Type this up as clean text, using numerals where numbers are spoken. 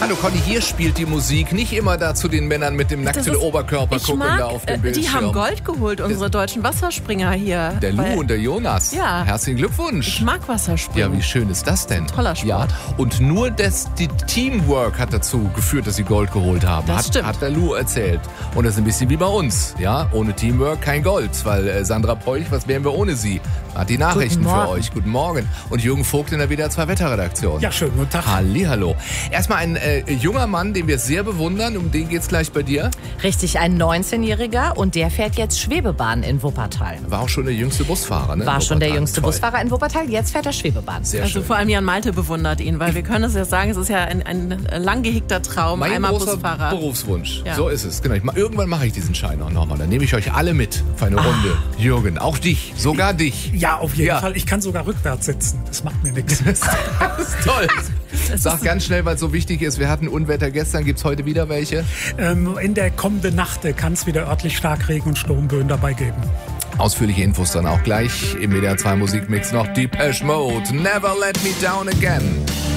Hallo Conny, hier spielt die Musik. Nicht immer da zu den Männern mit dem nackten Oberkörper gucken da auf dem Bildschirm. Die haben Gold geholt, unsere deutschen Wasserspringer hier. Der Lou und der Jonas. Ja. Herzlichen Glückwunsch. Ich mag Wasserspringen. Ja, wie schön ist das denn? Toller Sport. Ja, und nur die Teamwork hat dazu geführt, dass sie Gold geholt haben. Das stimmt. Hat der Lou erzählt. Und das ist ein bisschen wie bei uns. Ja, ohne Teamwork kein Gold. Weil Sandra Peuch, was wären wir ohne sie? Hat die Nachrichten für euch. Guten Morgen. Und Jürgen Vogt in der WDR 2 Wetterredaktion. Ja, schönen guten Tag. Hallihallo. Erstmal ein junger Mann, den wir sehr bewundern. Um den geht's gleich bei dir. Richtig, ein 19-Jähriger und der fährt jetzt Schwebebahn in Wuppertal. War auch schon der jüngste Busfahrer, ne? War schon der jüngste Toll. Busfahrer in Wuppertal, jetzt fährt er Schwebebahn. Sehr Also schön. vor allem Jan Malte bewundert ihn, weil wir können es ja sagen, es ist ja ein lang gehegter Traum, Mein einmal großer Busfahrer. Berufswunsch. Ja. So ist es. Genau. Irgendwann mache ich diesen Schein auch nochmal. Dann nehme ich euch alle mit für eine Runde. Jürgen, auch dich. Sogar dich. Ja, auf jeden Ja. Fall. Ich kann sogar rückwärts sitzen. Das macht mir nichts. Das ist toll. Sag ganz schnell, weil es so wichtig ist. Wir hatten Unwetter gestern. Gibt es heute wieder welche? In der kommenden Nacht kann es wieder örtlich Starkregen und Sturmböen dabei geben. Ausführliche Infos dann auch gleich im WDR 2 Musikmix noch Depeche Mode. Never Let Me Down Again.